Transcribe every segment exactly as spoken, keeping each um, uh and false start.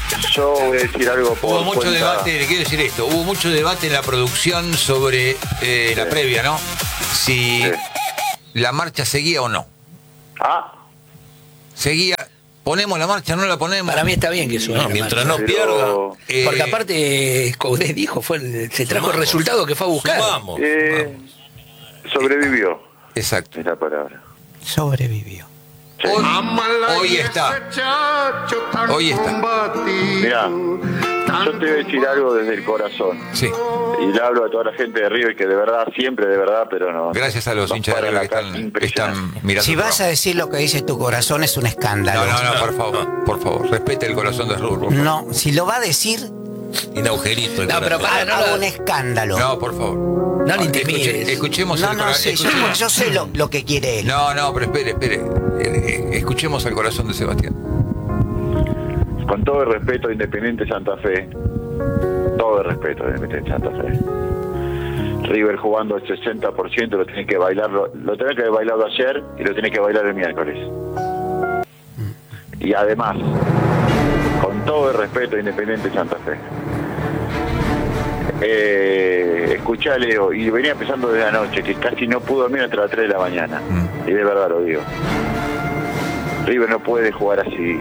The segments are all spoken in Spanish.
Yo voy a decir algo por Hubo mucho cuenta. debate, le quiero decir esto, hubo mucho debate en la producción sobre eh, la Sí. previa, ¿no? Si Sí. la marcha seguía o no. Ah, Seguía, ponemos la marcha, no la ponemos. Para mí está bien que suene. No, la mientras marcha. no pero... pierda, Eh, Porque aparte, Coudet dijo, fue el- se trajo el Sumamos. resultado que fue a buscar. sumamos. Eh, sobrevivió, Exacto. es la palabra. Sobrevivió. Sí. Hoy, hoy está. Hoy está. Mirá, yo te voy a decir algo desde el corazón. Sí. Y le hablo a toda la gente de River que de verdad, siempre de verdad, pero no. Gracias a los nos hinchas de paran River que acá, están, que impresionante. están mirando. Si el vas a programa. decir lo que dice tu corazón es un escándalo. No, no, no, por favor, por favor, respete el corazón de Rubro. por favor. No, si lo va a decir, Un agujerito. en No, la pero cara. para, no haga lo- un escándalo. No, por favor. No le Escuche- intimides. escuchemos No, el no, cora- sí, yo, escuchemos- yo sé lo, lo que quiere él. No, no, pero espere, espere. Eh, eh, Escuchemos al corazón de Sebastián. Con todo el respeto a Independiente Santa Fe, todo el respeto a Independiente Santa Fe. River jugando el sesenta por ciento, lo tiene que bailar, lo, lo tiene que haber bailado ayer y lo tiene que bailar el miércoles. Y además, con todo el respeto a Independiente Santa Fe, eh, escuché a Leo y venía pensando desde anoche que casi no pudo dormir hasta las tres de la mañana. Mm. Y de verdad lo digo. River no puede jugar así.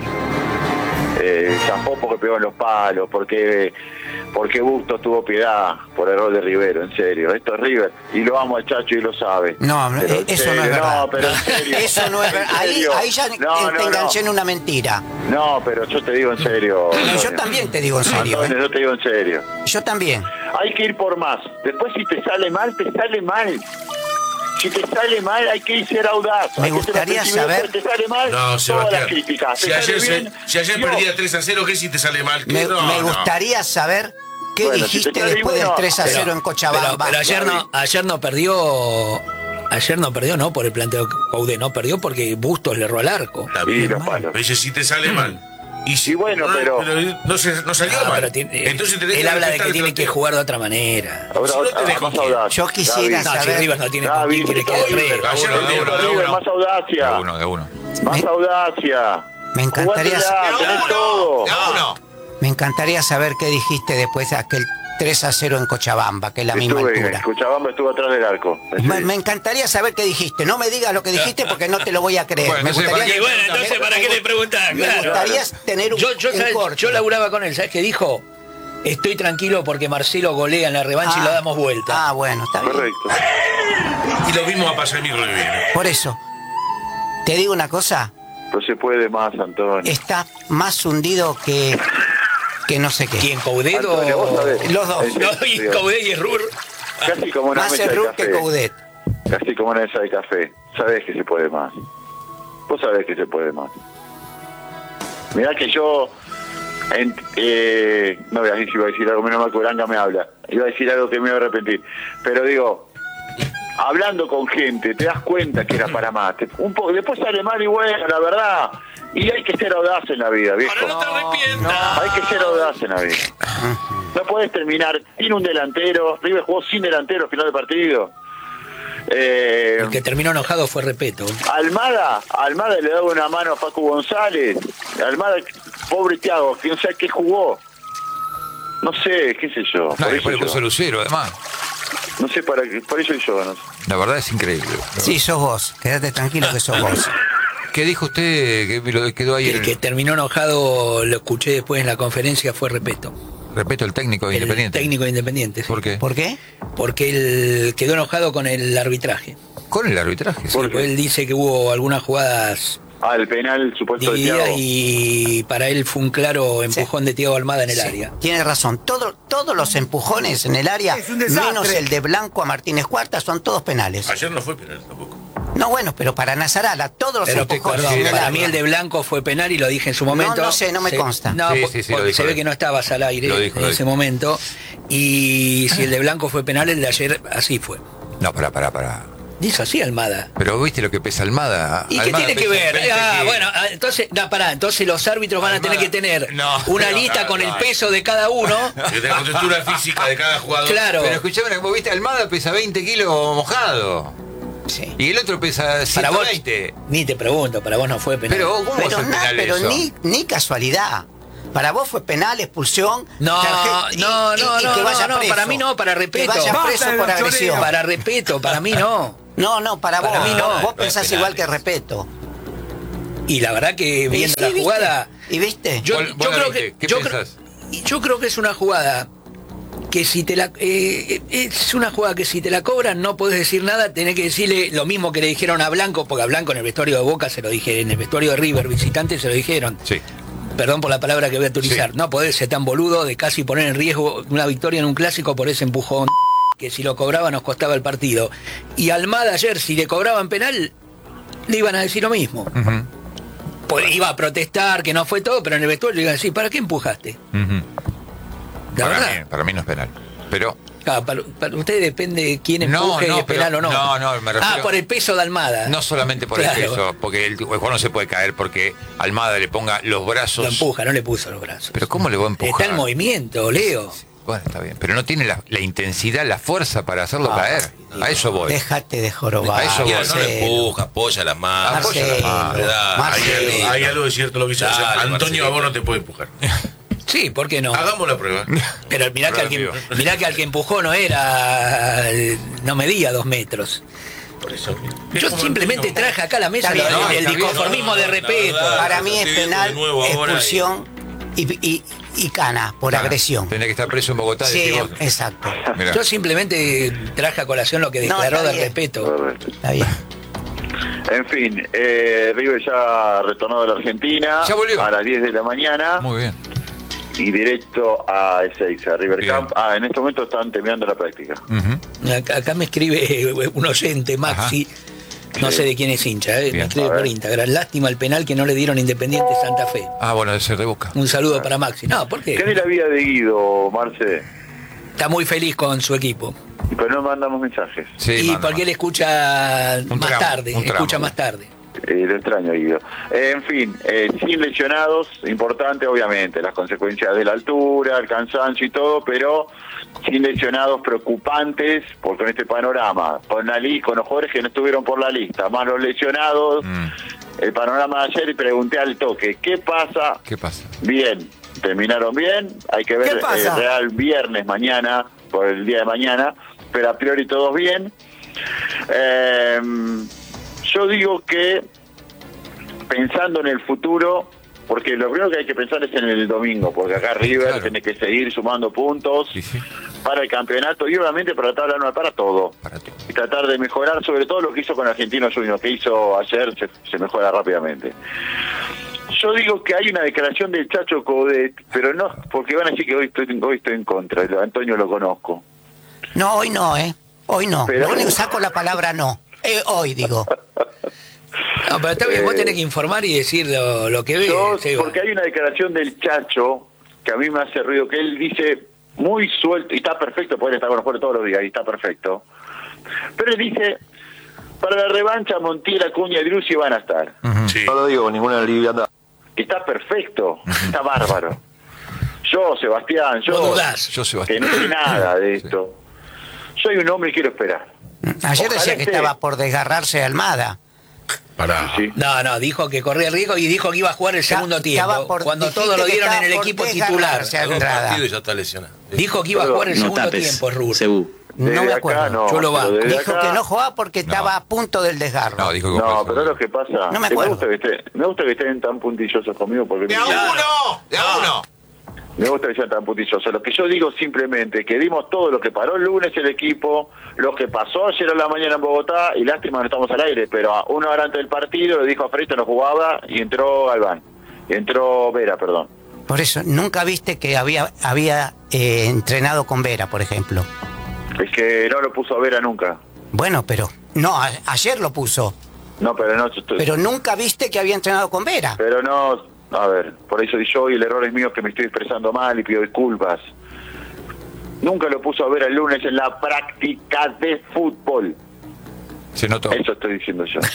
Eh, Zafó porque pegó en los palos, porque porque Bustos tuvo piedad por error de Rivero, en serio. Esto es River y lo amo al Chacho y lo sabe. No, Pero eh, en eso no es serio, verdad. No, pero en serio. Eso no es en verdad. Ahí, serio. ahí ya te, No, te no, enganché no. en una mentira. No, pero yo te digo en serio. No, yo Antonio. también te digo en serio. Antonio, ¿eh? yo te digo en serio. Yo también. Hay que ir por más. Después si te sale mal, te sale mal. Si te sale mal, hay que ir ser audaz. Me Hay que ser gustaría objetivo. saber- Después te sale mal, No, todas las Sebastián. críticas. Si Te ayer, sale se- bien, si ayer Dios. perdía tres a cero, ¿qué si te sale mal? ¿Qué? Me, No, me no. gustaría saber qué Bueno, si dijiste te sale después bueno, del tres a cero Pero- en Cochabamba. Pero, pero ayer, no, ayer no perdió. Ayer no perdió, no por el planteo de Coudet, no perdió porque Bustos le erró al arco. Está Y bien, los mal. palos. Pero dice, si te sale mal. Y, si, Y bueno, no, pero- no, se, no salió Ah, mal. pero tiene- Entonces tenés él que habla de respetar que el tiene que planteo. jugar de otra manera. Ahora, Si no ahora, tenés más con quién. audaz. Yo quisiera David. No, si saber- Rivas no tiene David, con quién, quiere que David, River. Ayer De no uno, tiene- de uno, River, de más uno. audacia. De uno, de uno. Más Me- audacia. Me encantaría, Jugátela, tenés todo. De uno. me encantaría saber qué dijiste después de aquel tres a cero en Cochabamba, que es la misma Estuve, altura. Cochabamba estuvo atrás del arco. Me, me encantaría saber qué dijiste. No me digas lo que dijiste porque no te lo voy a creer. Bueno, me entonces, ¿para gustaría, qué? Y bueno, entonces, ¿para qué le preguntás? me Claro. gustaría tener un, Yo, yo, un ¿sabes? corte. Yo laburaba con él, ¿sabes qué dijo? Estoy tranquilo porque Marcelo golea en la revancha y Ah, lo damos vuelta. Ah, bueno, está bien. Correcto. Y lo vimos a pasar el micro que viene. Por eso, te digo una cosa, No se puede más, Antonio. está más hundido que, que no sé qué. ¿Quién, Coudet o...? Antonio, vos sabés. Los dos. En No, serio. y Coudet y Rur. Casi como una Más mesa de Errur café. que Coudet. Casi como una mesa de café. Sabés que se puede más. Vos sabés que se puede más. Mirá que yo... en- eh, no voy a decir si iba a decir algo, menos mal que Uranga me habla. Iba a decir algo que me iba a arrepentir. Pero digo, hablando con gente, te das cuenta que era para más. Te- un poco, después sale mal y bueno, la verdad. Y hay que ser audaz en la vida, viejo. Ahora no te arrepientas. Hay que ser audaz en la vida. No podés terminar sin un delantero. River jugó sin delantero final de partido. Eh, El que terminó enojado fue Repeto. Almada, Almada le daba una mano a Facu González. Almada, pobre Thiago, que no sé a qué jugó. No sé, qué sé yo. No, Por después eso le puso yo. Lucero, además. No sé para qué, por eso yo. No sé. La verdad es increíble. Sí, sos vos. Quédate tranquilo que sos vos. ¿Qué dijo usted que me lo quedó ahí? El en que el- terminó enojado, lo escuché después en la conferencia, fue Repeto. Respeto el técnico de El Independiente. técnico de Independiente. sí. ¿Por qué? ¿Por qué? Porque él quedó enojado con el arbitraje. Con el arbitraje. sí. ¿Por qué? Él dice que hubo algunas jugadas Ah, el penal supuesto de divididas Thiago. y para él fue un claro empujón de Thiago Almada en el Sí, área. tiene razón. Todo, todos los empujones en el área, menos el de Blanco a Martínez Cuarta, son todos penales. Ayer no fue penal tampoco. No, bueno, pero para Nazarala, todos los Pero empujones perdón, en el para mí área. el de Blanco fue penal y lo dije en su momento. no sé, no me Se- consta. No, Sí, po- sí, sí, lo porque dijo se ve él. que no estabas al aire Lo dijo, en lo ese dijo. momento. Y si el de Blanco fue penal, el de ayer así fue. No, pará, pará, pará. Dice así Almada. Pero viste lo que pesa Almada. ¿Y qué Almada tiene que pesa ver? veinte Ah, kilos. bueno, ah, entonces, no, pará, entonces los árbitros van a tener que tener No, una pero, lista con el no. peso de cada uno. De la contextura física de cada jugador. Claro. Pero escuchame, vos viste, Almada pesa veinte kilos mojado. Sí. Y el otro pesa Para vos, ciento veinte. ni te pregunto, para vos no fue penal. Pero, ¿cómo Pero, va a ser na- penal pero eso? ni, ni casualidad. Para vos fue penal, expulsión. No, tarjeta- y- no, y- no, y no, que vaya no, no, preso. para mí no, para respeto. Que vaya Basta preso de por los agresión. choreos. Para respeto, para mí no. No, no, para, Para vos mí no. Vos No hay pensás penales. igual que respeto. Y la verdad que Y viendo sí, la ¿viste? jugada, ¿Y viste? yo, Vos- yo vos la creo viste, que ¿qué yo creo, pensás? yo creo que es una jugada que si te la eh, es una jugada que si te la cobran no podés decir nada, tenés que decirle lo mismo que le dijeron a Blanco, porque a Blanco en el vestuario de Boca se lo dije, en el vestuario de River visitante se lo dijeron. Sí. Perdón por la palabra que voy a utilizar. Sí. No podés ser tan boludo de casi poner en riesgo una victoria en un clásico por ese empujón que si lo cobraba nos costaba el partido. Y Almada ayer, si le cobraban penal, le iban a decir lo mismo. Ujú, Pues iba a protestar, que no fue todo, pero en el vestuario le iban a decir, ¿para qué empujaste? ujú. La Para verdad. mí, para mí no es penal. Pero Ah, para, para ustedes depende quién No, empuje no, y es pero- penal o no. no, no, me refiero- Ah, por el peso de Almada. no solamente por Claro. el peso, porque el jugador no se puede caer porque Almada le ponga los brazos. Lo empuja, no le puso los brazos. Pero ¿cómo le va a empujar? Está en movimiento, Leo. Bueno, está bien. Pero no tiene la, la intensidad, la fuerza para hacerlo Ah, caer. A eso voy. Déjate de jorobar. A eso voy. Mira, no le Marcelo. empuja, apoya las manos. Apoya las Marcelo, manos. ¿Verdad? Marcelo. Hay algo- Hay algo de cierto lo que hizo. Dale, Antonio Marcelito. a vos no te puede empujar. Sí, ¿por qué no? Hagamos la prueba. Pero mirá que, al que, Rápido. mirá que al que empujó no era. eh, no medía dos metros. Por eso. Yo simplemente traje acá a la mesa Está lo- bien, el, no, el está bien, disconformismo no, no, de la respeto. verdad. Para mí es Estoy viendo penal, de nuevo ahora expulsión y, y, y cana por Ah, agresión. Tenés que estar preso en Bogotá. Sí, decís vos. exacto. Mirá. Yo simplemente traje a colación lo que No, declaró está de bien. respeto. Correcto. Está bien. En fin, eh, River ya retornó de la Argentina Ya volvió. a las diez de la mañana Muy bien. y directo a Ezeiza, a River Bien. Camp. Ah, en este momento están terminando la práctica. Ujú. Acá, acá me escribe eh, un oyente, Maxi. No Sí. sé de quién es hincha, eh, me Bien. escribe A por ver. Instagram. Lástima el penal que no le dieron Independiente Santa Fe. Ah, bueno, de ser de Boca. Un saludo para Maxi. No, ¿por ¿Qué qué? de la vida de Guido, Marce? Está muy feliz con su equipo. Pero no mandamos mensajes. Sí, y manda, porque él manda. escucha Un más tramo, tarde, un tramo. escucha más tarde. Eh, lo extraño, Guido. Eh, en fin, eh, sin lesionados, importante obviamente, las consecuencias de la altura, el cansancio y todo, pero sin lesionados preocupantes, porque en este panorama, con la li- con los jugadores que no estuvieron por la lista, más los lesionados, Mm. el panorama de ayer, y pregunté al toque, ¿qué pasa? ¿Qué pasa? Bien, terminaron bien, hay que ver ¿Qué pasa? el Real viernes mañana, por el día de mañana, pero a priori todos bien. Eh, yo digo que pensando en el futuro, porque lo primero que hay que pensar es en el domingo, porque acá River Claro. tiene que seguir sumando puntos Sí, sí. para el campeonato y obviamente para la tabla anual, para todo. Para todo. Y tratar de mejorar, sobre todo lo que hizo con Argentinos Juniors, que hizo ayer, se, se mejora rápidamente. Yo digo que hay una declaración del Chacho Coudet, pero no, porque van a decir que hoy estoy, hoy estoy en contra, yo a Antonio lo conozco. No, hoy no, ¿eh? Hoy no. Pero- Lo único que saco la palabra no. Eh, hoy, digo. No, pero está bien, vos Eh, tenés que informar y decir lo, lo que ves. Yo, Seba. porque hay una declaración del Chacho que a mí me hace ruido, que él dice muy suelto, y está perfecto, puede estar con los jugadores todos los días, y está perfecto. Pero él dice, para la revancha Montiel, Acuña y Drusi van a estar. Sí. No lo digo con ninguna liviandad. Está perfecto, está bárbaro. Yo, Sebastián, yo, Vos dudás. Yo, que Sebastián. no sé nada de Sí. esto. Soy un hombre y quiero esperar. Ayer Ojalá decía que esté. estaba por desgarrarse Almada. Pará. Sí. No, no, dijo que corría el riesgo y dijo que iba a jugar el segundo Estaba tiempo. por- Cuando dijiste todos lo que dieron en estaba el por equipo desgarrarse. titular. Se Haga un Andrada. partido y ya está lesionado. Dijo que iba a jugar el No segundo tapes, tiempo, Rubén. Cebú. No Desde me acá, acuerdo. no, Yo lo pero banco. desde Dijo acá- que no jugaba porque No. estaba a punto del desgarro. No, dijo que No, fue- pero es lo que pasa. No me que acuerdo. gusta que esté- me gusta que estén tan puntillosos conmigo porque ¡De a uno! ¡De a uno! me gusta que sean tan puntillosos. Lo que yo digo simplemente que dimos todo lo que paró el lunes el equipo, lo que pasó ayer a la mañana en Bogotá, y lástima que no estamos al aire, pero a una hora antes del partido le dijo a Freito no jugaba y entró Galván. Y entró Vera, perdón. Por eso, nunca viste que había, había eh, entrenado con Vera, por ejemplo. Es que no lo puso a Vera nunca. Bueno, pero. No, a- ayer lo puso. No, pero no. Pero nunca viste que había entrenado con Vera. Pero no. A ver, por ahí soy yo y el error es mío que me estoy expresando mal y pido disculpas. Nunca lo puso a ver el lunes en la práctica de fútbol. Se notó. Eso estoy diciendo yo.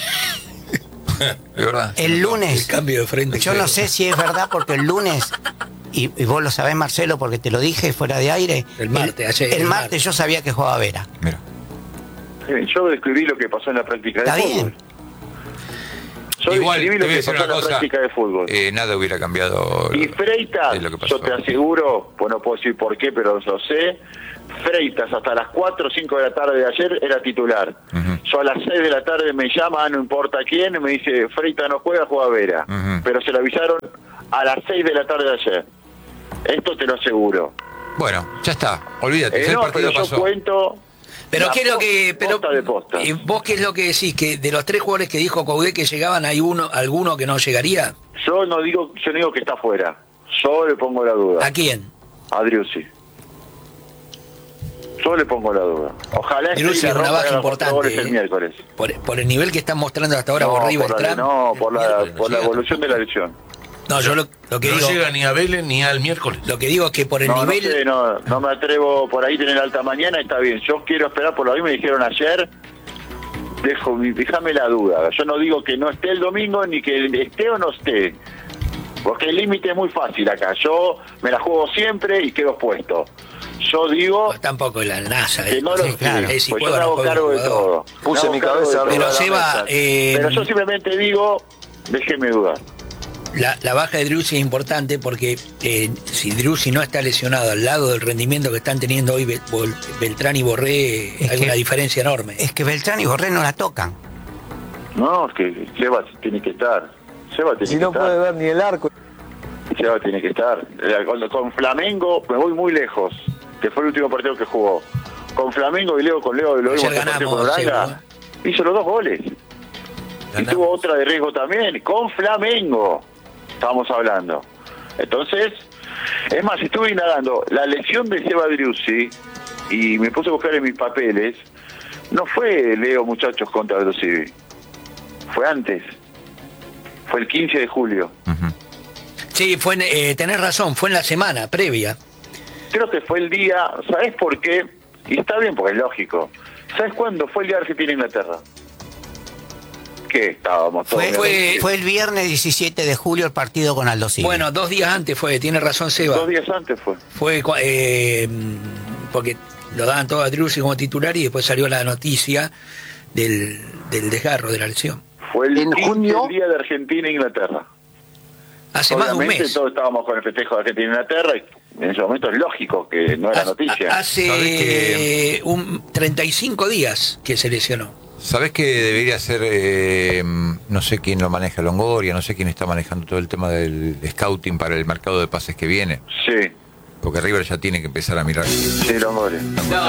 ¿De verdad? El El lunes. cambio de frente. Yo no sé si es verdad porque el lunes, y, y vos lo sabés, Marcelo, porque te lo dije fuera de aire. El martes, ayer, El el martes martes. yo sabía que jugaba Vera. Mira. Yo describí lo que pasó en la práctica de Está fútbol. bien. Yo Igual, describí te lo voy a que decir pasó una en la cosa, práctica de fútbol. eh, nada hubiera cambiado. Y Freitas, es lo que pasó. yo te aseguro, pues no puedo decir por qué, pero lo sé, Freitas hasta las cuatro o cinco de la tarde de ayer era titular. Uh-huh. Yo a las seis de la tarde me llama, no importa quién, y me dice, Freitas no juega, juega Vera. Uh-huh. Pero se lo avisaron a las seis de la tarde de ayer. Esto te lo aseguro. Bueno, ya está, olvídate, Eh, el no, partido pero yo pasó. cuento... Pero la qué es lo que, pero posta de posta. eh, vos qué es lo que decís, que de los tres jugadores que dijo Coudet que llegaban, hay uno, alguno que no llegaría. Yo no digo, yo no digo que está fuera. Yo le pongo la duda. ¿A quién? A Driussi. Yo le pongo la duda. Ojalá Driussi esté es una baja los cuatro goles importante, el eh. miércoles. Por, por el nivel que están mostrando hasta ahora no, Borré y por la, Beltrán. no, por la, miércoles no por la llega evolución de la lesión. No, yo lo, lo que No digo, llega ni a Vélez ni al miércoles. lo que digo es que por el No, nivel. no sé, no, no me atrevo por ahí tener alta mañana, está bien. Yo quiero esperar por lo que me dijeron ayer. Dejo, déjame la duda. Yo no digo que no esté el domingo ni que esté o no esté. Porque el límite es muy fácil acá. Yo me la juego siempre y quedo puesto. Yo digo Pues tampoco la NASA. que eh, no lo sí, sé, claro, eh, si pues yo juega, me no hago juega el cargo de jugador. todo. Puse Me hago mi cargo cabeza de arriba todo. Pero Seba, eh, Pero yo simplemente digo, déjeme dudar. La, la baja de Driussi es importante porque eh, si Driussi no está lesionado al lado del rendimiento que están teniendo hoy Bel- Bol- Beltrán y Borré, Es hay que- una diferencia enorme. Es que Beltrán y Borré no la tocan. No, es que Seba tiene que estar. Seba tiene Si que no estar. puede ver ni el arco. Seba tiene que estar. Eh, Con, con Flamengo me voy muy lejos, que fue el último partido que jugó. Con Flamengo y Leo, con Leo, lo Ayer vimos en el partido ganamos, con Braga, Seba, hizo los dos goles. Y Ganamos. tuvo otra de riesgo también, con Flamengo. Estábamos hablando. Entonces, es más, estuve indagando. La lesión de Seba Driussi, y me puse a buscar en mis papeles, no fue Leo, muchachos, contra Driussi. Fue antes. Fue el quince de julio. Ujú. Sí, fue, en- eh, tenés razón, fue en la semana previa. Creo que fue el día, ¿sabes por qué? Y está bien porque es lógico. ¿Sabes cuándo fue el día de Argentina-Inglaterra? ¿Qué? Estábamos todos... Fue, Fue- fue el viernes diecisiete de julio el partido con Aldo Civi. Bueno, dos días antes fue, tiene razón Seba. Dos días antes fue. Fue cua- eh, porque lo daban todo a Driussi como titular y después salió la noticia del, del desgarro de la lesión. Fue el En quince, junio- el día de Argentina-Inglaterra. Hace más de un Obviamente mes. todos estábamos con el festejo de Argentina-Inglaterra y en ese momento es lógico que no era Ha- noticia. Hace ¿Sabés que- un treinta y cinco días que se lesionó. ¿Sabés que debería ser, eh, no sé quién lo maneja, Longoria, no sé quién está manejando todo el tema del scouting para el mercado de pases que viene? Sí, Porque River ya tiene que empezar a mirar. sí, los goles.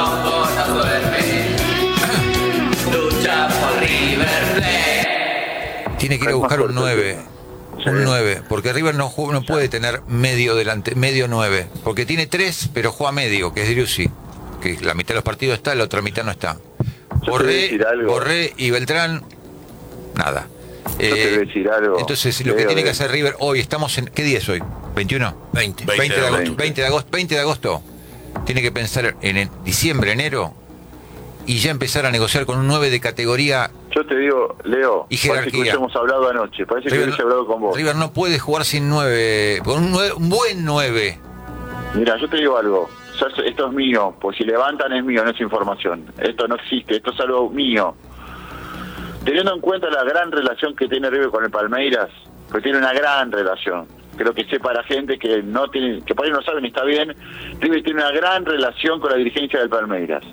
Tiene que ir a Es más buscar un fuerte nueve. Sí. Un nueve, porque River no, ju- no puede tener medio delante, medio nueve, porque tiene tres, pero juega medio, que es Driussi, que la mitad de los partidos está, la otra mitad no está. Yo te voy a Borré, decir algo. Borré y Beltrán, nada. Yo te voy a decir algo, Entonces, lo que Leo, tiene que eh. hacer River hoy, estamos en, ¿qué día es hoy? ¿veintiuno? veinte. veinte de agosto. veinte. veinte de agosto, veinte de agosto. Tiene que pensar en el diciembre, enero, y ya empezar a negociar con un nueve de categoría. Yo te digo, Leo, Y parece que jerarquía. hubiésemos hablado anoche, parece que River, hubiese hablado con vos. River no puede jugar sin nueve, con un, nueve, un buen nueve. Mira, yo te digo algo, ya- esto es mío, pues si levantan es mío, no es información. Esto no existe, esto es algo mío. Teniendo en cuenta la gran relación que tiene River con el Palmeiras, pues tiene una gran relación. Creo que sepa la gente que no tiene, que por ahí no saben y está bien, River tiene una gran relación con la dirigencia del Palmeiras.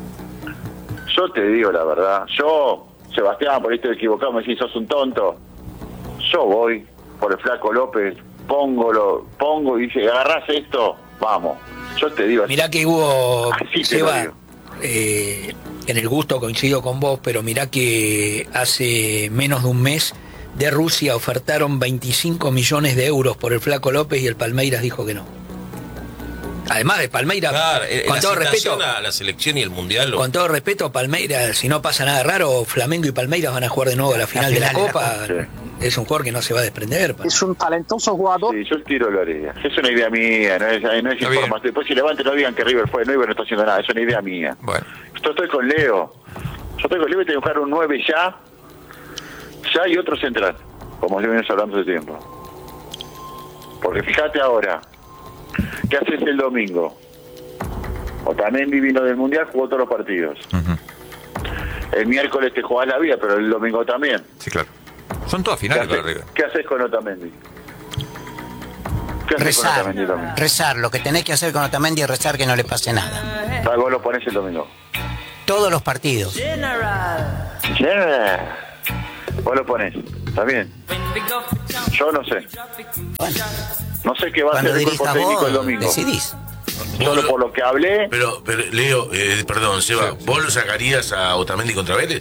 Yo te digo la verdad, yo, Sebastián, por ahí estoy equivocado, me decís, sos un tonto. Yo voy por el Flaco López, pongo, lo, pongo y dice, agarrás esto, vamos. Yo te digo así. Mirá que hubo, Así te lo Seba, digo. eh, en el gusto coincido con vos, pero mirá que hace menos de un mes de Rusia ofertaron veinticinco millones de euros por el Flaco López y el Palmeiras dijo que no. Además de Palmeiras, Claro, eh, con la todo citación respeto, a la selección y el mundial. lo- con todo respeto, Palmeiras, si no pasa nada raro, Flamengo y Palmeiras van a jugar de nuevo a la final de la final de la Copa. Copa, Es un jugador que no se va a desprender. pa. Es un talentoso jugador. Sí, yo el tiro lo haría. Es una idea mía, no es, no es Está bien. información. Después si levanten no digan que River fue, no, River no está haciendo nada, es una idea mía. Bueno, Yo estoy con Leo. Yo estoy con Leo y tengo que buscar un nueve ya, ya y otro central, como yo venimos hablando hace tiempo. Porque fíjate ahora, ¿qué haces el domingo? O también vino del Mundial, jugó todos los partidos. ujú. El miércoles te jugás la vida, pero el domingo también. Sí, claro. Son todas ¿Qué finales para haces, River. ¿Qué haces con Otamendi? ¿Qué haces con Rezar, Otamendi también? rezar. Lo que tenés que hacer con Otamendi es rezar que no le pase nada. Ah, vos lo ponés el domingo. Todos los partidos. Yeah. Vos lo ponés, está bien. Yo no sé. Bueno, No sé qué va a cuando hacer el cuerpo dirijas técnico vos, el domingo. decidís. Solo por lo que hablé, Pero, pero Leo, eh, perdón, Seba, Sí, sí, ¿vos sí. lo sacarías a Otamendi contra Vélez?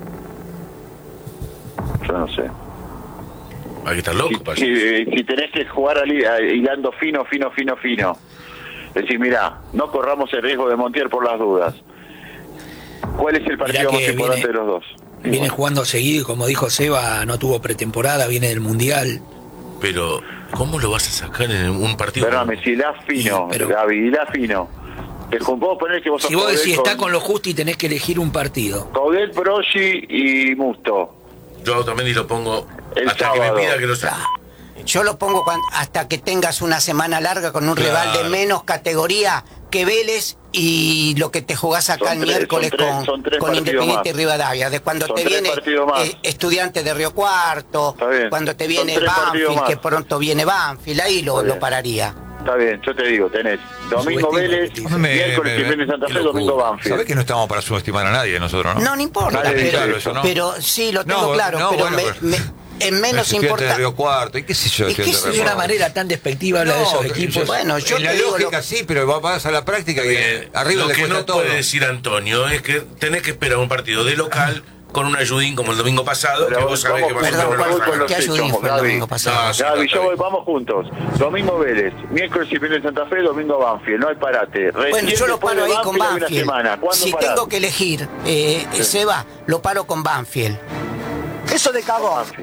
yo no sé. Hay que estar Si, loco para si, eso. eh, si tenés que jugar ali- a- hilando fino, fino, fino, fino. Decir, mira, no corramos el riesgo de Montiel por las dudas. ¿Cuál es el partido que más importante viene- de los dos? Y Viene bueno, jugando seguido y como dijo Seba, no tuvo pretemporada, viene del Mundial. Pero, ¿cómo lo vas a sacar en un partido? Perdóname, si hilás fino, Pero- Gaby, hilás fino. Te puedo poner que vos Si sos vos decís Coudet está con lo justo y tenés que elegir un partido. Coudet, Brogi y Musto. Yo a Otamendi lo pongo El hasta que sábado. me pida que lo saque. Yo lo pongo cuan- hasta que tengas una semana larga con un Claro. rival de menos categoría que Vélez y lo que te jugás acá Son el tres, miércoles son tres, con, son tres con partidos Independiente y más. Rivadavia. De cuando Son te tres viene partidos más. eh, Estudiantes de Río Cuarto, Está bien. cuando te Son viene tres partidos Banfield, más. que pronto viene Banfield, ahí lo, Está bien. lo pararía. Está bien, yo te digo, tenés domingo Subestima, Vélez, Leticia. Me- miércoles me- que viene Santa qué Fe, domingo locura. Banfield. ¿Sabés que no estamos para subestimar a nadie nosotros, no? No, no importa, Nadie dice pero, claro, eso no. pero sí, lo tengo No, claro, no, pero, bueno, me- pero- me- es menos Estudiantes de importante. Río Cuarto, y qué sé yo, ¿Y qué Estudiantes sé de De Río una Cuarto. manera tan despectiva habla de esos No, equipos. Bueno, yo en la te digo lógica lo- sí, pero vas a la práctica y Eh, arriba lo le que cuesta no todo. puede decir Antonio es que tenés que esperar un partido de local con un ayudín como el domingo pasado, Pero que vos sabés que vamos, vas a Perdón, tener vamos una con saga. los ¿qué ayudín hechos, fue el Gaby. domingo pasado? No, sí, Gaby, está yo voy, bien. vamos juntos. Domingo Vélez, miércoles y viene Santa Fe, domingo Banfield, no hay parate. Bueno, Recién yo lo después paro de ahí con hay una Banfield. semana. ¿Cuándo Si parás? tengo que elegir, eh, Seba, lo paro con Banfield. Eso de cagón. Banfield.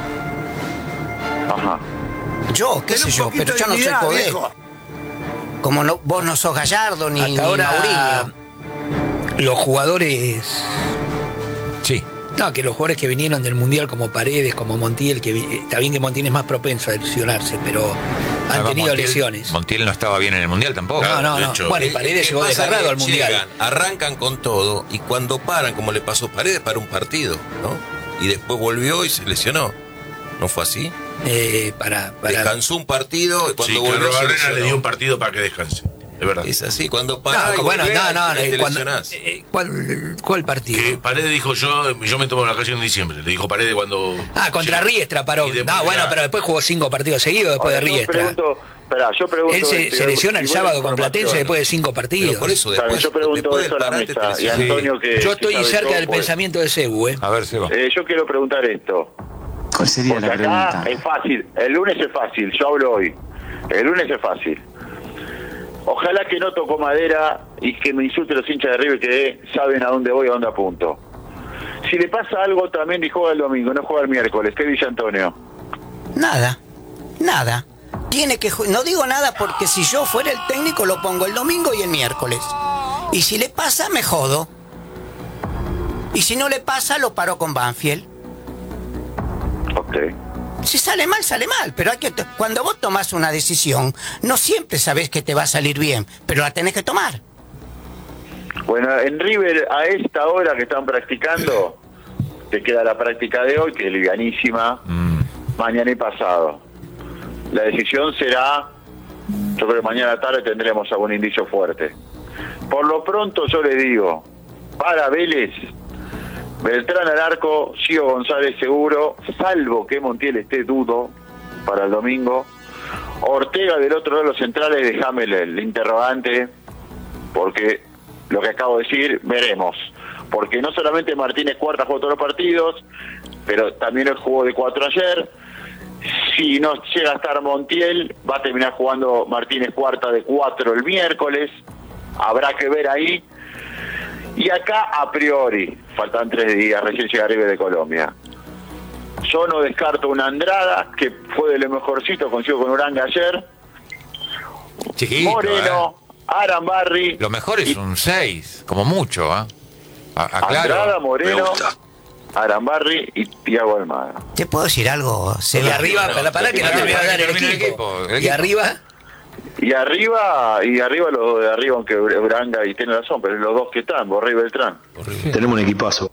Ajá. Yo, qué Ten sé un yo, poquito pero de yo no soy dignidad, Coudet. viejo. Como no, vos no sos Gallardo ni, ni Hasta ahora Mourinho. los jugadores, Sí. no, que los jugadores que vinieron del Mundial como Paredes, como Montiel, que vi- está bien que Montiel es más propenso a lesionarse, pero han Además, tenido Montiel- lesiones. Montiel no estaba bien en el Mundial tampoco. No, no, de no. hecho, Bueno, y ¿Qué- Paredes qué llegó pasa? desgarrado Que al Mundial. llegan, arrancan con todo y cuando paran, como le pasó a Paredes, para un partido, ¿no? Y después volvió y se lesionó. ¿No fue así? Eh, para, para Descansó un partido y cuando Sí, volvió Carlos se Barrera le lesionó. dio un partido para que descanse. Es verdad. Es así, cuando No, para y bueno, volvés, no, no, te eh, cuando- lesionás. eh, ¿cuál, ¿cuál partido? Que Paredes dijo yo, yo me tomo la vacación en diciembre. Le dijo Paredes cuando. Ah, contra Sí. Riestra paró. Y después No, bueno, ya- pero después jugó cinco partidos seguidos después Ahora, de yo Riestra. pregunto, esperá, yo pregunto. Él se, este, se lesiona el si vos sábado con información- Platense después de cinco partidos. Pero por eso, Está bien, después, yo pregunto después eso a del la parate te mesa. Y lesionás. Antonio que. Yo que estoy sabe cerca todo, del pues. pensamiento de Cebu, ¿eh? A ver, Seba. Eh, yo quiero preguntar esto. ¿Cuál sería Porque la acá pregunta? es fácil. El lunes es fácil. Yo hablo hoy. El lunes es fácil. Ojalá que no tocó madera y que me insulte los hinchas de River que saben a dónde voy, a dónde apunto. Si le pasa algo también y juega el domingo, no juega el miércoles. ¿Qué dice Antonio? Nada, nada. Tiene que ju- no digo nada porque si yo fuera el técnico lo pongo el domingo y el miércoles. Y si le pasa, me jodo. Y si no le pasa, lo paro con Banfield. Ok. Si sale mal, sale mal, pero hay que to- cuando vos tomás una decisión, no siempre sabés que te va a salir bien, pero la tenés que tomar. Bueno, en River a esta hora que están practicando, te queda la práctica de hoy, que es livianísima, mañana y pasado. La decisión será, yo creo que mañana tarde tendremos algún indicio fuerte. Por lo pronto yo le digo, para Vélez, Beltrán al arco, Gio González seguro, salvo que Montiel esté dudo para el domingo. Ortega del otro lado de los centrales, déjame el, el interrogante, porque lo que acabo de decir, veremos. Porque no solamente Martínez Cuarta jugó todos los partidos, pero también él jugó de cuatro ayer. Si no llega a estar Montiel, va a terminar jugando Martínez Cuarta de cuatro el miércoles. Habrá que ver ahí. Y acá, a priori, faltan tres días, recién llega River de Colombia. Yo no descarto una Andrada, que fue de lo mejorcito, consigo con Uranga ayer. Chiquito, Moreno, Arambarri. Lo mejor es y un seis, como mucho, ¿ah? A- aclaro. Andrada, Moreno, Me gusta. Arambarri y Thiago Almada. ¿Te puedo decir algo, Y Seba? arriba, no, para, para que no termina- te voy a dar el termina el equipo. equipo, el Y equipo. arriba, Y arriba, y arriba los dos de arriba, aunque Uranga y tiene razón, pero los dos que están, Borré y Beltrán. Tenemos un equipazo.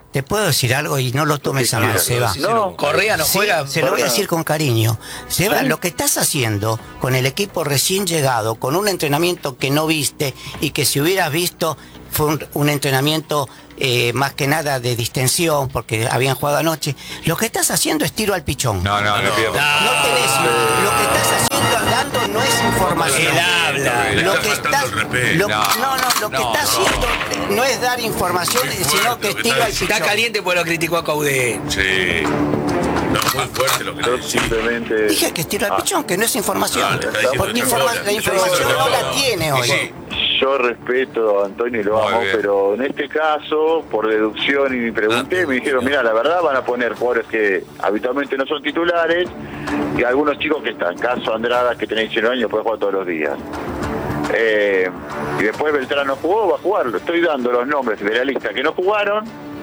¿Te puedo decir algo y no lo tomes a mal, Seba? No, Correa no Sí, juega. se lo voy a decir con cariño. Seba, lo que estás haciendo con el equipo recién llegado, con un entrenamiento que no viste y que si hubieras visto fue un, un entrenamiento eh, más que nada de distensión porque habían jugado anoche, lo que estás haciendo es tiro al pichón. No, no, no, pido. No tenés, lo que estás haciendo hablando no es información. Él habla. Le Lo está que faltando está, el respeto. lo- No, no, no, lo que no, está no. haciendo no es dar información, Muy sino fuerte que lo que es tiro está al diciendo. pichón. Está caliente porque lo criticó a Caudé. Sí. No, muy fuerte lo que Yo le decís. simplemente... Dije que es tiro al Ah, pichón, que no es información. No, te está diciendo Porque otra informa- cosa. la información no la tiene hoy. Sí. Yo respeto a Antonio y lo Muy amo, bien. pero en este caso, por deducción, y me pregunté, me dijeron, mira, la verdad van a poner jugadores que habitualmente no son titulares y algunos chicos que están, caso Andrada, que tiene diecinueve años, puede jugar todos los días. Eh, y después Beltrán no jugó, va a jugarlo. Estoy dando los nombres de la lista que no jugaron,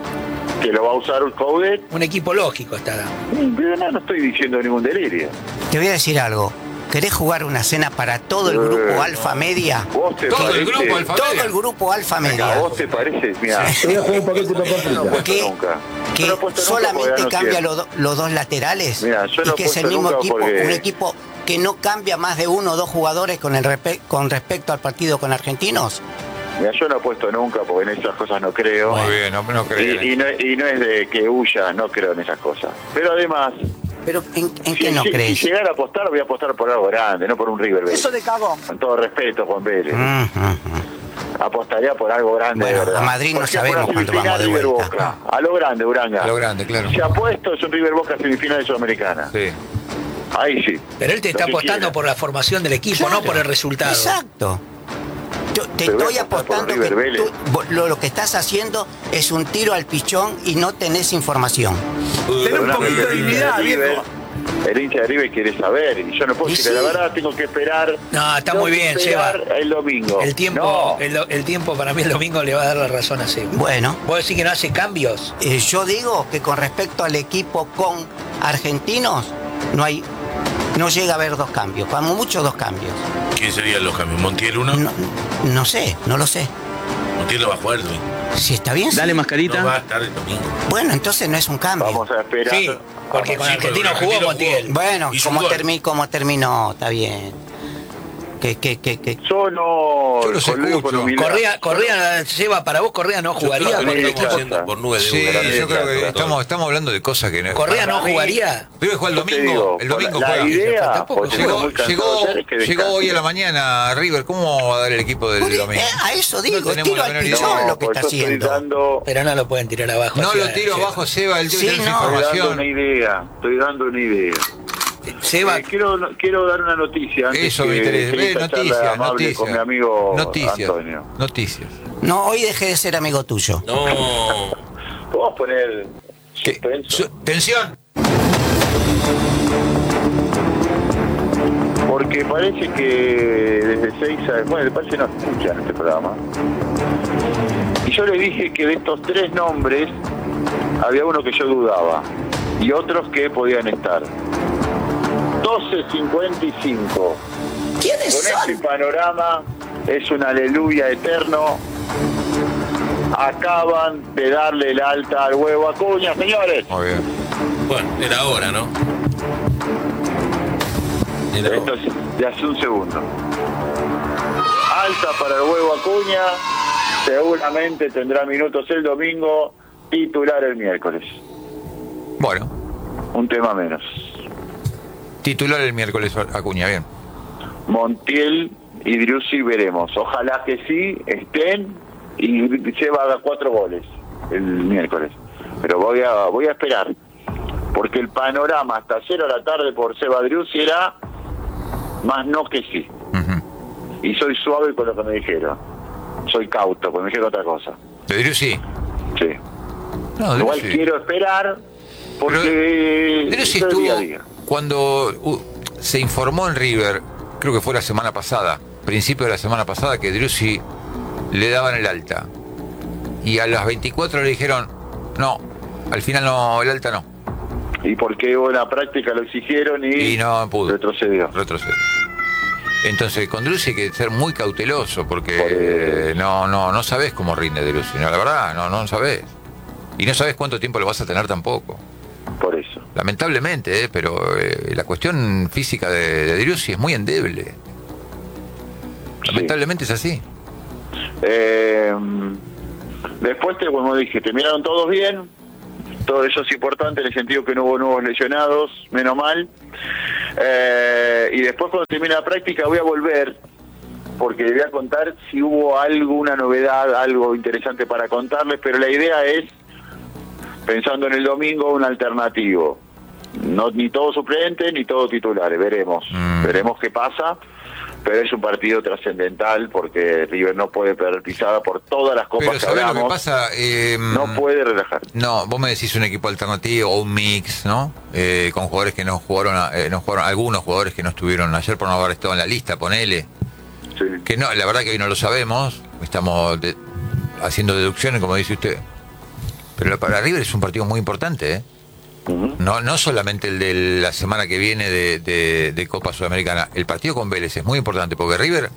que lo va a usar Coudet. Un equipo lógico estará. Pero no, no estoy diciendo ningún delirio. Te voy a decir algo. ¿Querés jugar una cena para todo el grupo Eh. Alfa Media? ¿Vos te Todo el parece? grupo Alfa Todo Media. el grupo Alfa ¿A Media. vos te parece? Mira, Te voy a jugar un paquete de papas yo no he fritas. puesto Que, nunca. que Yo no he puesto nunca porque solamente ganó cambia siempre. los, do- los dos laterales Mira, yo y no he que es el puesto mismo nunca equipo, porque- un equipo que no cambia más de uno o dos jugadores con, el respe- con respecto al partido con argentinos. Mira, yo no he puesto nunca porque en esas cosas no creo. Muy bien, no, no creo. Y, y, no, y no es de que huya, no creo en esas cosas. Pero además, Pero ¿en, en si, qué no si- crees? si llegara a apostar, voy a apostar por algo grande, no por un River Vélez. Eso de cagón. Con todo respeto, Juan Vélez. Mm, mm, mm. Apostaría por algo grande, Bueno, de verdad. a Madrid no Por ejemplo, sabemos una cuándo semifinal vamos de River vuelta. Boca. A lo grande, Uranga. A lo grande, claro. Si apuesto, es un River Boca semifinal de Sudamericana. Sí. Ahí sí. Pero él te Lo está que apostando quiera. por la formación del equipo, Claro. no por el resultado. Exacto. Yo te Pero voy estoy a apostar por apostando que River Vélez. tú- vo- lo, lo que estás haciendo es un tiro al pichón y no tenés información. Tener un Perdóname, poquito el de hincha dignidad, River- viejo. El hincha de River quiere saber y yo no puedo Y decirle sí. la verdad, tengo que esperar. No, está tengo muy que bien, esperar Seba. el domingo. El tiempo, No. el, el tiempo para mí el domingo le va a dar la razón a Seba. Bueno, ¿Vos decís que no hace cambios? eh, yo digo que con respecto al equipo con argentinos, no hay, no llega a haber dos cambios, como mucho dos cambios. ¿Quién serían los cambios? ¿Montiel uno? No, no sé, no lo sé. Montiel no va a jugar el domingo. Si está bien. sí. Dale, No va mascarita. a estar el domingo. Bueno, entonces no es un cambio. Vamos a esperar. Sí, porque con Sí, Argentino con jugó Argentino Montiel. jugó. Bueno, Hizo como, un gol. termi- como terminó, está bien. Que, que, que, que- Yo no. Yo los con- lo digo con escucho. humildad. Correa, Correa, Seba, para vos Correa no jugaría. Yo creo que Correa. estamos yendo por nubes de Sí, humo. yo creo que claro. estamos, estamos hablando de cosas que no. Correa no Para mí- jugaría. Pero juega el Yo te domingo. digo, El domingo la juega. idea, Tampoco porque Llegó, estoy muy cansado llegó, ayer, es que llegó descanse. hoy a la mañana River. ¿Cómo va a dar el equipo del Por- domingo? eh, a eso digo, No tenemos tiro la al menor idea. pichón No, lo que porque está yo estoy haciendo. dando, Pero no lo pueden tirar abajo. No así, lo tiro Seba. abajo, Seba. Él debe Sí, tener su no. estoy dando información. una idea. Estoy dando una idea. Seba, Eh, quiero, quiero dar una noticia. Antes Eso que- me interesa. que Ve, esta charla noticias, amable noticias. con mi amigo Noticias. Antonio. Noticias. No, hoy dejé de ser amigo tuyo. No. ¿Podemos poner ¿Qué? suspenso? Su- Tensión. Porque parece que desde seis a... Bueno, parece que no escuchan este programa. Y yo le dije que de estos tres nombres había uno que yo dudaba y otros que podían estar. doce cincuenta y cinco. ¿Quiénes Con son? este panorama es un aleluya eterno. Acaban de darle el alta al huevo Acuña, señores. Muy bien. Bueno, era hora, ¿no? Era Esto hora. es de hace un segundo. Alta para el huevo Acuña. Seguramente tendrá minutos el domingo. Titular el miércoles. Bueno, Un tema menos. titular el miércoles Acuña, bien. Montiel y Driussi veremos. Ojalá que sí estén y lleva a cuatro goles el miércoles. Pero voy a voy a esperar. Porque el panorama hasta cero de la tarde por Seba Driussi era más no que sí. Ujú. Y soy suave con lo que me dijeron. Soy cauto, porque me dijeron otra cosa. ¿De Driussi? Sí. No, Igual Driussi. quiero esperar porque Driussi esto es día a estuvo día. cuando uh, se informó en River, creo que fue la semana pasada, principio de la semana pasada, que Driussi le daban el alta. Y a las veinticuatro le dijeron, no, al final no, el alta no. Y porque hubo una práctica lo exigieron y, Y no pudo. retrocedió. Retrocede. Entonces, con Driussi hay que ser muy cauteloso porque Por eh, eso. no no no sabés cómo rinde Driussi, no, la verdad, no no sabés. Y no sabes cuánto tiempo lo vas a tener tampoco. Por eso. Lamentablemente, ¿eh? Pero eh, la cuestión física de, de Driussi es muy endeble. Lamentablemente es así. Eh, después, te, como dije, terminaron todos bien. Todo eso es importante en el sentido que no hubo nuevos lesionados, menos mal. Eh, y después, cuando termine la práctica, voy a volver, porque les voy a contar si hubo alguna novedad, algo interesante para contarles, pero la idea es, pensando en el domingo, un alternativo. No, ni todos suplentes, ni todos titulares, veremos. Mm. Veremos qué pasa. Pero es un partido trascendental porque River no puede perder pisada por todas las copas pero que ¿sabés hablamos. lo que pasa? Eh, no puede relajar. No, vos me decís un equipo alternativo o un mix, ¿no? Eh, con jugadores que no jugaron, eh, no jugaron, algunos jugadores que no estuvieron ayer por no haber estado en la lista, ponele. Sí. Que no, la verdad que hoy no lo sabemos. Estamos de, haciendo deducciones, como dice usted. Pero para River es un partido muy importante, ¿eh? Uh-huh. No, no solamente el de la semana que viene de, de, de Copa Sudamericana. El partido con Vélez es muy importante porque River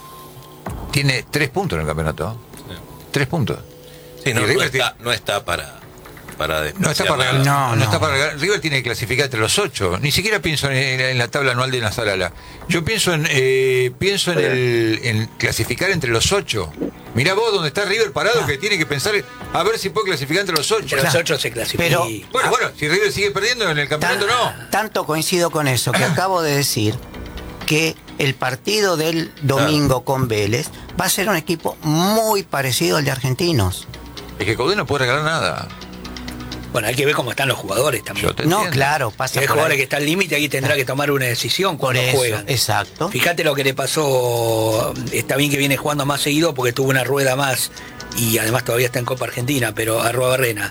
tiene tres puntos en el campeonato. Sí. Tres puntos. Sí, no, y River no, está, tiene... no está para para no está para regalar, no, no, no. está para regalar. River tiene que clasificar entre los ocho. Ni siquiera pienso en, en la tabla anual de Nasarala. Yo pienso en eh, pienso en, el, en clasificar entre los ocho. Mirá vos donde está River parado, no. que tiene que pensar a ver si puede clasificar entre los ocho. Entre los ocho se clasifica. Pero, bueno, bueno, si River sigue perdiendo en el campeonato, tan, no. Tanto coincido con eso que acabo de decir que el partido del domingo ah. con Vélez va a ser un equipo muy parecido al de Argentinos. Es que Coudet no puede regalar nada. Bueno, hay que ver cómo están los jugadores también. No, claro, pasa. Si hay jugadores que están al límite, ahí tendrá que tomar una decisión cuando por eso, juegan. Exacto. Fíjate lo que le pasó. Está bien que viene jugando más seguido porque tuvo una rueda más y además todavía está en Copa Argentina, pero a Arruabarrena.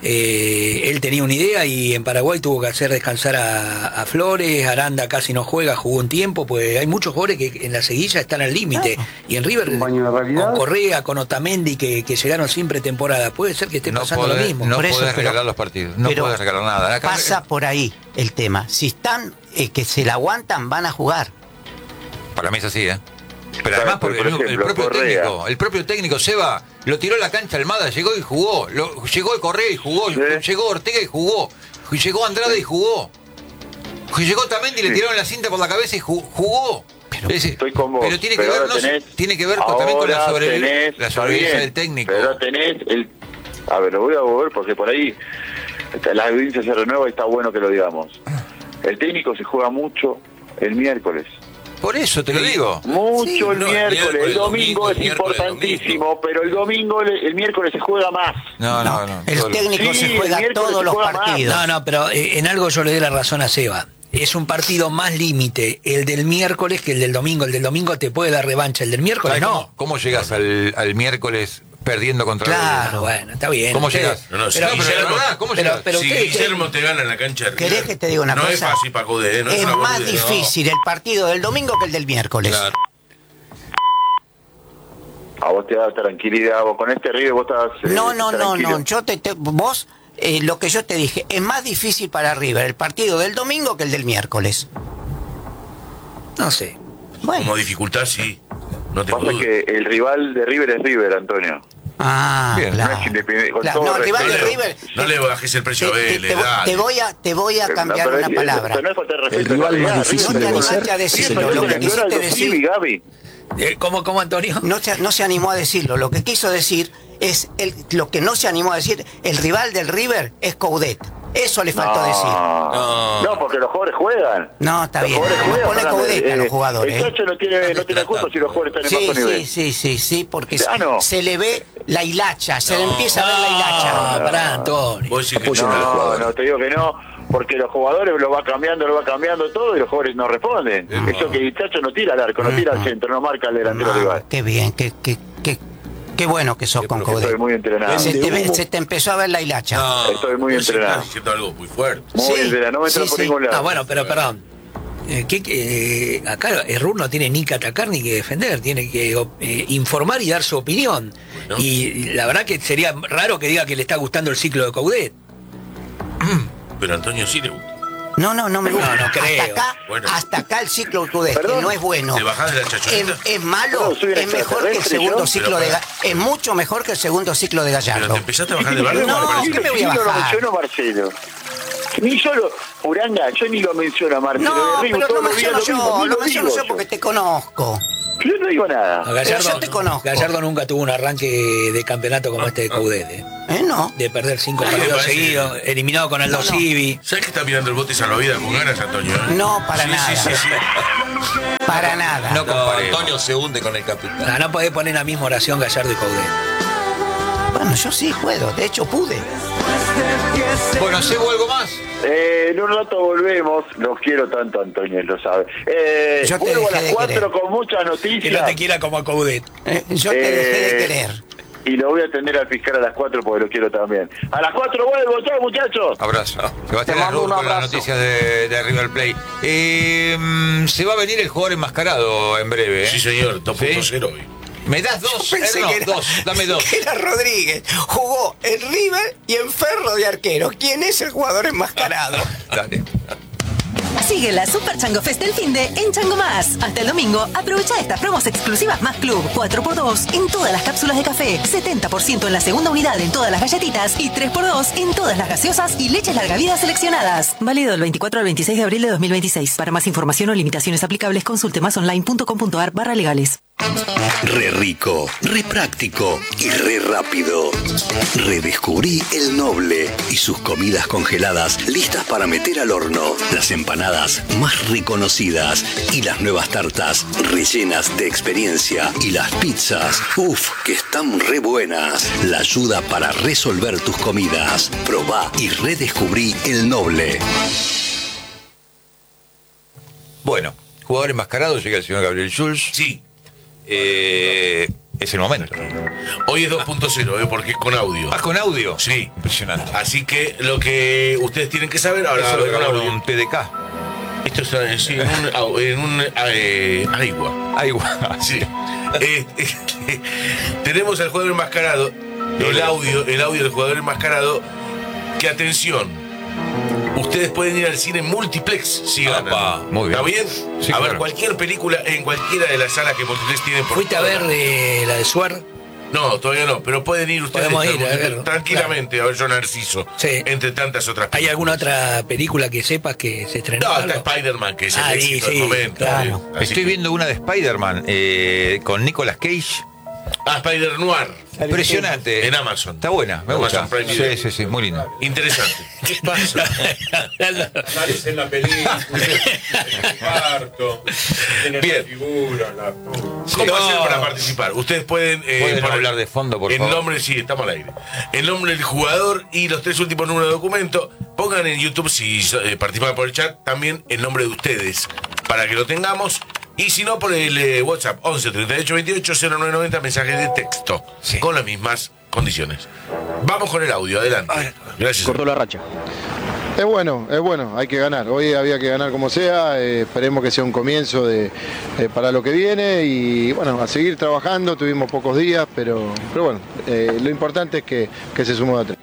Eh, él tenía una idea y en Paraguay tuvo que hacer descansar a, a Flores. Aranda casi no juega, jugó un tiempo, pues hay muchos jugadores que en la seguilla están al límite. Claro. Y en River, con Correa, con Otamendi, que, que llegaron sin pretemporada. Puede ser que esté no pasando podés, lo mismo. No por puedes regalar pero, los partidos, no puedes regalar nada. Acá pasa por ahí el tema. Si están, eh, que se la aguantan, van a jugar. Para mí es así, ¿eh? Pero además porque por ejemplo, el propio Correa. técnico, el propio técnico Seba lo tiró a la cancha Almada, llegó y jugó, lo, llegó el Correa y jugó, ¿sí? Llegó Ortega y jugó, llegó Andrade y jugó, llegó Tamendi y sí. le tiraron la cinta por la cabeza y jugó. Pero, es decir, Estoy con vos, pero tiene que ver, no, tenés, tiene que ver con, también con la, sobre, la sobrevivencia del técnico. Pero tenés el, a ver, lo voy a volver porque por ahí la audiencia se renueva y está bueno que lo digamos. El técnico se juega mucho el miércoles. Por eso te lo digo. Mucho sí, el, no, miércoles, el miércoles, el domingo es miércoles, importantísimo, domingo. pero el domingo, el miércoles se juega más. No, no, no. El todo técnico sí, se juega todos los partidos. Más. No, no, pero eh, en algo yo le doy la razón a Seba. Es un partido más límite el del miércoles que el del domingo. El del domingo te puede dar revancha, el del miércoles no. ¿Cómo, cómo llegas al, al miércoles perdiendo contra Claro, bueno, está bien. ¿Cómo llegas? No, no, pero, si pero, Guillermo, verdad, ¿cómo pero, llegas? pero si usted, Guillermo te gana en la cancha de River, ¿Querés que te diga una no cosa? Es fácil para Coudet, no es, es más Coudet, difícil no. el partido del domingo que el del miércoles. Claro. A vos te da tranquilidad, vos con este River vos estás eh, No, no, no, tranquilo. no. Yo te, te vos eh, lo que yo te dije es más difícil para River el partido del domingo que el del miércoles. No sé. Bueno. Como dificultad, sí. No te Pasa dudo. que el rival de River es River, Antonio. Ah, Bien, claro. no es independiente, con Claro, todo no, el rival de respeto. River. No te- le bajes el precio te, a te- él, te voy- dale. te voy a te voy a cambiar No, pero una es- palabra. esto no es falta de respeto, El rival en más realidad, difícil River No te de es animaste a vencer es decirlo. el Lo que domingo. Era quisiste Aldo Civi, decir Gaby. Eh, ¿Cómo, cómo, Antonio? no se, no se animó a decirlo. Lo que quiso decir es el, lo que no se animó a decir. El rival del River es Coudet. Eso le faltó decir. No, no, porque los jugadores juegan. No, está Los bien. jugadores No juegan, pone Fernández. Coudet a los Eh, jugadores. El Chacho no tiene, no tiene culpa si los jugadores están en Sí, bajo nivel. sí, sí, sí, sí, porque Ah, no. se le ve la hilacha, se le No. empieza a ver la hilacha. Ah, pará, Antonio. Vos decís que Apoyo a los No, jugadores. no, te digo que no, porque los jugadores lo va cambiando, lo va cambiando todo y los jugadores no responden. No. Eso que el Chacho no tira al arco, no tira al centro, no marca al delantero Ah, rival. qué bien, qué, qué, qué, qué bueno que sos Qué con profesor, Coudet. Estoy muy entrenado. Se te, ve- humo. se te empezó a ver la hilacha. No, Estoy muy vos entrenado. estás diciendo algo muy fuerte. Muy Sí, entrenado, no me entra sí, por sí. ningún lado. Ah, bueno, pero perdón. Eh, ¿qué- qué- eh, acá Errur no tiene ni que atacar ni que defender, tiene que eh, informar y dar su opinión. Bueno. Y la verdad que sería raro que diga que le está gustando el ciclo de Coudet. Pero a Antonio sí le gusta. No, no, no me gusta. No, no creo. Hasta acá, Bueno. hasta acá el ciclo Udesque ¿Perdón? no es bueno. ¿Te bajás de la Es, chachoneta? es malo, No, soy un es mejor que el extraterrestre, segundo yo. ciclo de Pero, Ga- es mucho mejor que el segundo ciclo de ¿Pero Gallardo. te empezaste a bajar de barrio? No, Me parece. ¿qué me voy a Ni lo bajar? mencionó Marcelo. Ni solo, Uranga, yo ni lo menciono a Marcelo. No, de Ribu, pero todos lo los días menciono mismo, yo, ni lo menciono digo yo porque te conozco. Yo no digo nada. No, Gallardo, Pero yo te conozco. Gallardo nunca tuvo un arranque de campeonato como este de Coudet, ¿eh? ¿Eh? No. De perder cinco Ay, me partidos parece- seguidos, eliminado con el No, dos no. Civi. ¿Sabes que está mirando el bote salvavidas con ganas, Antonio? eh? No, para Sí, nada. Sí, sí, sí. Para nada. No No, comparemos. Antonio se hunde con el capitán. No, no podés poner en la misma oración Gallardo y Coudet. Bueno, yo sí puedo, de hecho pude. Bueno, ¿llevo algo más? Eh, en un rato volvemos. Los quiero tanto, Antonio, lo sabe. Eh, Yo te vuelvo a dejé las de cuatro querer. con muchas Que no noticias. te quiera como Coudet. Eh, yo te Eh, dejé de querer. Y lo voy a atender al fiscal a las cuatro porque lo quiero también. A las cuatro vuelvo, chao muchachos. Abrazo. Sebastián Te mando Arrur un con las abrazo. noticias de, de River Plate. Eh, mm, se va a venir el jugador enmascarado en breve. ¿eh? Sí, señor, dos punto ¿Sí? cero hoy. ¿Me das dos? Yo pensé Eh, no, que era- dos, dame dos. que era Rodríguez. Jugó en River y en Ferro de arquero. ¿Quién es el jugador enmascarado? Dale. Sigue la Super Chango Fest del finde en Chango Más. Hasta el domingo, aprovecha estas promos exclusivas Más Club. cuatro por dos en todas las cápsulas de café, setenta por ciento en la segunda unidad en todas las galletitas y tres por dos en todas las gaseosas y leches larga vida seleccionadas. Válido del veinticuatro al veintiséis de abril de dos mil veintiséis. Para más información o limitaciones aplicables, consulte másonline.com.ar barra legales. Re rico, re práctico y re rápido. Redescubrí el Noble y sus comidas congeladas listas para meter al horno. Las empanadas más reconocidas y las nuevas tartas rellenas de experiencia. Y las pizzas, uff, que están re buenas. La ayuda para resolver tus comidas. Probá y redescubrí el Noble. Bueno, jugador enmascarado, llega el señor Gabriel Schulz. Sí, Eh, es el momento. hoy es dos punto cero, eh, porque es con audio. ¿Vas con audio? Sí. Impresionante. Así que lo que ustedes tienen que saber, ahora Eso lo lo con grabó audio. un T D K. Esto es eh, sí, en un, au- en un eh, agua. Ay, guau. Sí. Eh, eh, tenemos al jugador enmascarado, el leo. audio, el audio del jugador enmascarado, que atención, ustedes pueden ir al cine multiplex si ganan. Apa, muy bien. ¿Está bien? Sí, a ver claro. cualquier película en cualquiera de las salas que multiplex tienen. por ¿Fuiste a toda ver la- eh, la de Suar? No, todavía no, pero pueden ir ustedes Podemos al ir a multiplex verlo, tranquilamente a ver Yo Narciso, Sí. entre tantas otras ¿Hay películas. alguna otra película que sepas que se estrenó? No, algo? está Spider-Man, que es el Ah, sí, éxito sí, del momento. claro. eh. Así Estoy que- viendo una de Spider-Man eh, con Nicolas Cage. Ah, Spider-Noir. Impresionante. En Amazon. Está buena, me Amazon gusta. Prime Video. Sí, sí, sí, muy linda. Interesante. ¿Qué pasa? Sales en la película, el parto, tienes Bien. la figura, la... ¿Cómo No. hacer para participar? Ustedes pueden... eh, ¿Pueden poner hablar de fondo, por el favor? nombre, sí, estamos al aire. El nombre del jugador y los tres últimos números de documento. Pongan en YouTube, si eh, participan por el chat, también el nombre de ustedes, para que lo tengamos. Y si no, por el eh, WhatsApp once treinta y ocho veintiocho cero nueve noventa, mensajes de texto, Sí. con las mismas condiciones. Vamos con el audio, adelante. Gracias. Cortó la racha. Es bueno, es bueno, hay que ganar. Hoy había que ganar como sea, eh, esperemos que sea un comienzo de, eh, para lo que viene y bueno, a seguir trabajando, tuvimos pocos días, pero, pero bueno, eh, lo importante es que, que se sumó a tres.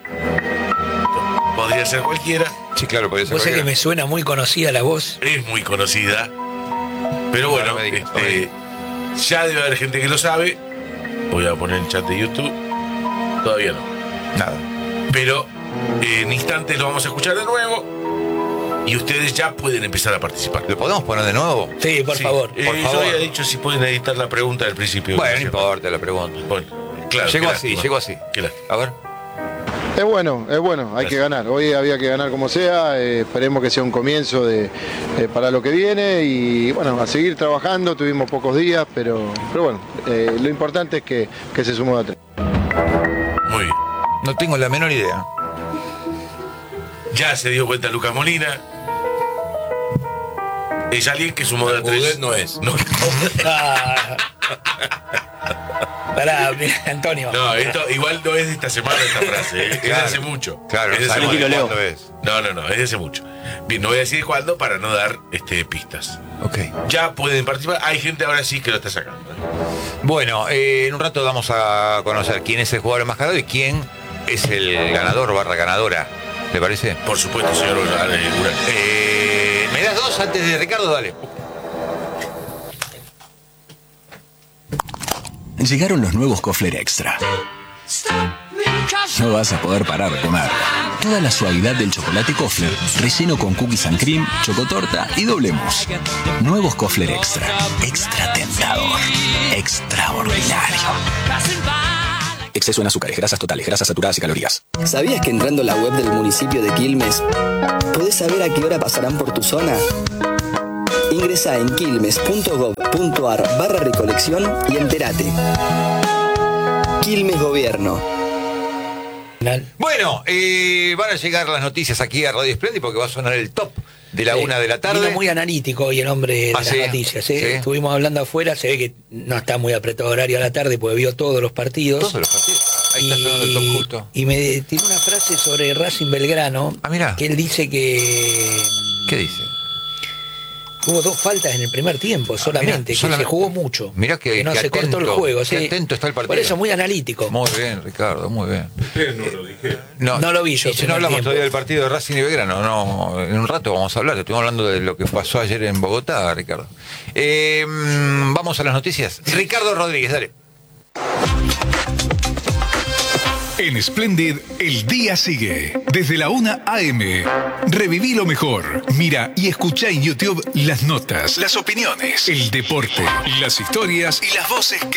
Podría ser cualquiera. Sí, claro, podría ser Vos sé que cualquiera. me suena muy conocida la voz. Es muy conocida. Pero Bueno, bueno, me digas, este, ya debe haber gente que lo sabe. Voy a poner en chat de YouTube. Todavía no. Nada. Pero eh, en instantes lo vamos a escuchar de nuevo. Y ustedes ya pueden empezar a participar. ¿Lo podemos poner de nuevo? Sí, por Sí. favor. Eh, por yo favor. había dicho si pueden editar la pregunta del principio. Bueno, no importa la pregunta. Bueno, claro. Llegó qué así, lástima. llegó así. Qué lástima. A ver. Es bueno, es bueno, hay que ganar. Hoy había que ganar como sea, eh, esperemos que sea un comienzo de, eh, para lo que viene y bueno, a seguir trabajando, tuvimos pocos días, pero, pero bueno, eh, lo importante es que, que se sumó a tres. Muy bien. No tengo la menor idea. Ya se dio cuenta Lucas Molina. Es alguien que sumó de a tres. Coudet no es. No, Ah. Pará, mira, Antonio. no, esto igual no es de esta semana esta frase. ¿eh? Es de Claro. hace mucho. Claro, es de no hace sabemos mucho. de cuándo es. No, no, no, es de hace mucho. Bien, no voy a decir cuándo para no dar este, pistas. Ok. Ya pueden participar. Hay gente ahora sí que lo está sacando. ¿eh? Bueno, eh, en un rato vamos a conocer quién es el jugador enmascarado y quién es el ganador barra ganadora. ¿Le parece? Por supuesto, señor Urán. Eh, las dos antes de Ricardo, dale. Llegaron los nuevos Kofler Extra. No vas a poder parar de comer. Toda la suavidad del chocolate Kofler, relleno con cookies and cream, chocotorta y doble mousse. Nuevos Kofler Extra. Extra tentador. Extraordinario. Exceso en azúcares, grasas totales, grasas saturadas y calorías. ¿Sabías que entrando a la web del municipio de Quilmes podés saber a qué hora pasarán por tu zona? Ingresa en quilmes punto gob punto ar barra recolección y entérate. Quilmes Gobierno. Bueno, eh, van a llegar las noticias aquí a Radio Espléndido porque va a sonar el top de la Sí, una de la tarde. vino muy analítico hoy el hombre de Ah, las sí, noticias. ¿eh? sí. Estuvimos hablando afuera, se ve que no está muy apretado horario a la tarde porque vio todos los partidos. Todos los partidos. Ahí está sonando el top justo. Y me tiró una frase sobre Racing Belgrano, Ah, mirá. que él dice que ¿Qué dice? hubo dos faltas en el primer tiempo solamente, mirá, que solamente- se jugó mucho, Mirá que- no que se cortó el atento, juego. qué sí. atento está el partido. Por eso muy analítico. Muy bien, Ricardo, muy bien. Ustedes no lo dijeron. No, No lo vi yo Y el si no primer hablamos tiempo. todavía del partido de Racing y Belgrano, no, en un rato vamos a hablar. Estuvimos hablando de lo que pasó ayer en Bogotá, Ricardo. Eh, mm, vamos a las noticias. Ricardo Rodríguez, dale. En Splendid, el día sigue. Desde la una a eme. Reviví lo mejor. Mira y escucha en YouTube las notas, las opiniones, el deporte, las historias y las voces que